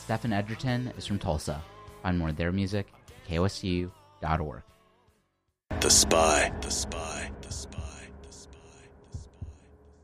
Stephen Edgerton is from Tulsa. Find more of their music at kosu.org. The Spy.